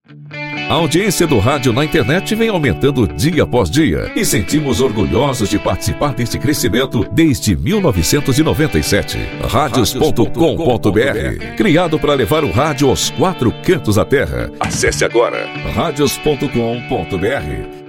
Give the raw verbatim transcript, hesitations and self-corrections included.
A audiência do rádio na internet vem aumentando dia após dia e sentimos orgulhosos de participar deste crescimento desde mil novecentos e noventa e sete. Radios ponto com ponto br, criado para levar o rádio aos quatro cantos da terra. Acesse agora radios ponto com ponto br.